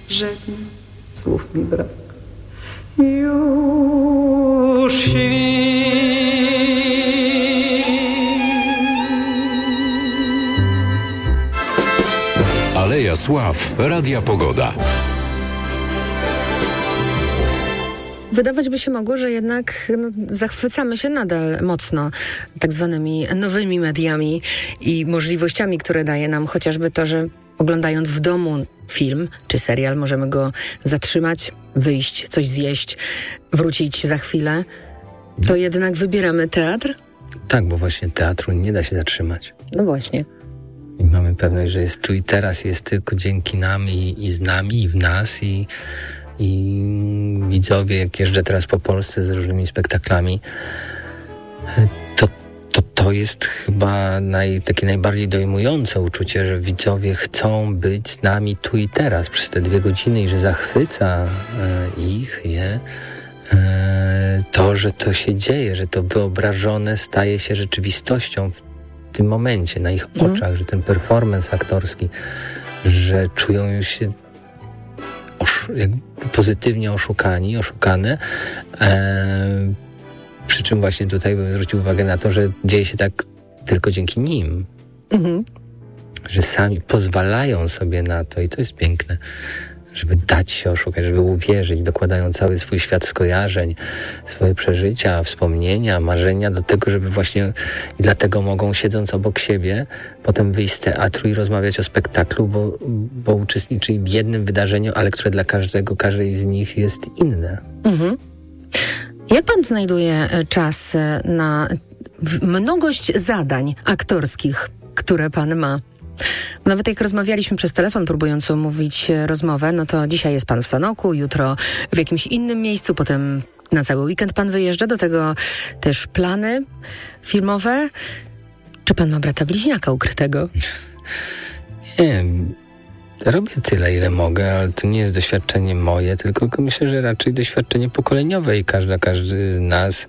Żegnam, słów mi brak. Już świt. Aleja Sław, Radia Pogoda. Wydawać by się mogło, że jednak zachwycamy się nadal mocno tak zwanymi nowymi mediami i możliwościami, które daje nam chociażby to, że oglądając w domu film czy serial możemy go zatrzymać, wyjść, coś zjeść, wrócić za chwilę. To jednak wybieramy teatr? Tak, bo właśnie teatru nie da się zatrzymać. No właśnie. I mamy pewność, że jest tu i teraz, jest tylko dzięki nam i z nami, i w nas, i widzowie, jak jeżdżę teraz po Polsce z różnymi spektaklami, to jest chyba takie najbardziej dojmujące uczucie, że widzowie chcą być z nami tu i teraz przez te 2 godziny i że zachwyca je to, że to się dzieje, że to wyobrażone staje się rzeczywistością w tym momencie, na ich oczach, że ten performance aktorski, że czują się pozytywnie oszukane. Przy czym właśnie tutaj bym zwrócił uwagę na to, że dzieje się tak tylko dzięki nim. Że sami pozwalają sobie na to i to jest piękne, żeby dać się oszukać, żeby uwierzyć, dokładają cały swój świat skojarzeń, swoje przeżycia, wspomnienia, marzenia do tego, żeby właśnie i dlatego mogą, siedząc obok siebie, potem wyjść z teatru i rozmawiać o spektaklu, bo uczestniczyli w jednym wydarzeniu, ale które dla każdej z nich jest inne. Jak pan znajduje czas na mnogość zadań aktorskich, które pan ma? Nawet jak rozmawialiśmy przez telefon, próbując omówić rozmowę, no to dzisiaj jest pan w Sanoku, jutro w jakimś innym miejscu, potem na cały weekend pan wyjeżdża, do tego też plany filmowe. Czy pan ma brata bliźniaka ukrytego? Nie, robię tyle, ile mogę, ale to nie jest doświadczenie moje, tylko myślę, że raczej doświadczenie pokoleniowe i każdy z nas,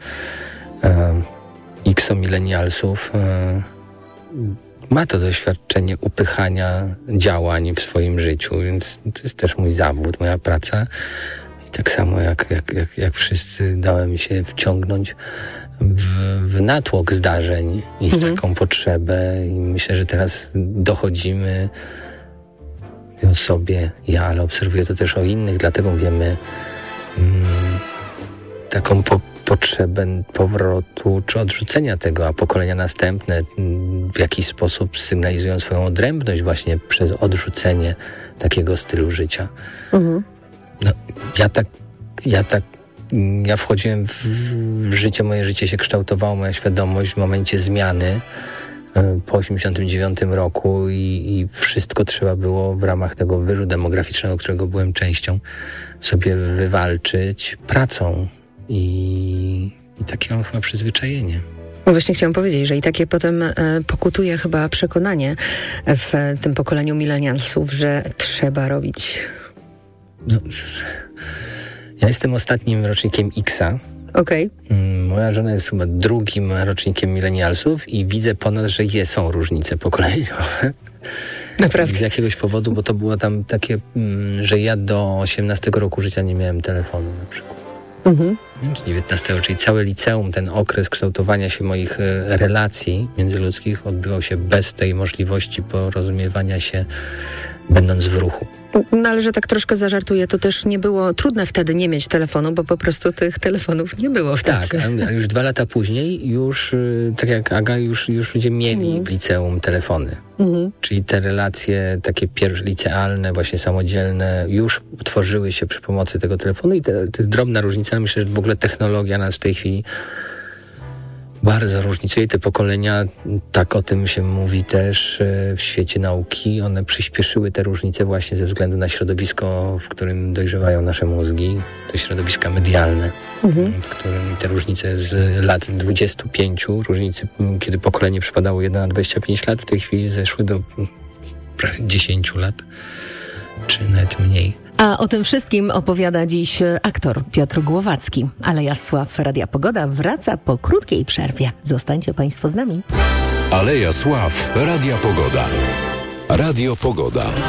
milenialsów, ma to doświadczenie upychania działań w swoim życiu, więc to jest też mój zawód, moja praca. I tak samo jak wszyscy dałem się wciągnąć w natłok zdarzeń i w taką potrzebę. I myślę, że teraz dochodzimy o sobie, ale obserwuję to też o innych, dlatego wiemy taką potrzebę powrotu czy odrzucenia tego, a pokolenia następne w jakiś sposób sygnalizują swoją odrębność właśnie przez odrzucenie takiego stylu życia. No, ja wchodziłem w życie, moje życie się kształtowało, moja świadomość w momencie zmiany po 89 roku i wszystko trzeba było w ramach tego wyżu demograficznego, którego byłem częścią, sobie wywalczyć pracą. I takie mam chyba przyzwyczajenie. Właśnie chciałam powiedzieć, że i takie potem pokutuje chyba przekonanie w tym pokoleniu milenialsów, że trzeba robić. No, ja jestem ostatnim rocznikiem X-a. Okej. Moja żona jest chyba 2. rocznikiem milenialsów i widzę po nas, że są różnice pokoleniowe. Naprawdę. Z jakiegoś powodu, bo to było tam takie, że ja do 18 roku życia nie miałem telefonu na przykład. 19, czyli całe liceum, ten okres kształtowania się moich relacji międzyludzkich odbywał się bez tej możliwości porozumiewania się, będąc w ruchu. No ale że tak troszkę zażartuję, to też nie było trudne wtedy nie mieć telefonu, bo po prostu tych telefonów nie było wtedy. Tak, a już 2 lata później już, tak jak Aga, już ludzie mieli w liceum telefony. Czyli te relacje takie licealne, właśnie samodzielne już utworzyły się przy pomocy tego telefonu i to jest drobna różnica, ale myślę, że w ogóle technologia nas w tej chwili bardzo różnicuje. Te pokolenia, tak o tym się mówi też w świecie nauki, one przyspieszyły te różnice właśnie ze względu na środowisko, w którym dojrzewają nasze mózgi, te środowiska medialne, w którym te różnice z lat 25, różnicy, kiedy pokolenie przypadało 1 na 25 lat, w tej chwili zeszły do prawie 10 lat, czy nawet mniej. A o tym wszystkim opowiada dziś aktor Piotr Głowacki. Aleja Sław, Radia Pogoda wraca po krótkiej przerwie. Zostańcie Państwo z nami. Aleja Sław, Radia Pogoda. Radio Pogoda.